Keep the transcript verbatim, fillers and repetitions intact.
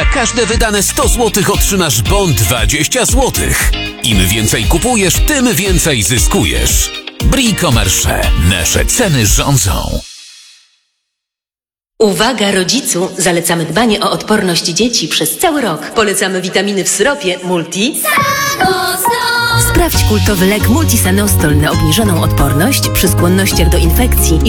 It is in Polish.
każde wydane sto złotych otrzymasz bon dwadzieścia złotych. Im więcej kupujesz, tym więcej zyskujesz. Bricomarché. Nasze ceny rządzą. Uwaga rodzicu! Zalecamy dbanie o odporność dzieci przez cały rok. Polecamy witaminy w syropie Multi. Sprawdź kultowy lek Multisanostol na obniżoną odporność przy skłonnościach do infekcji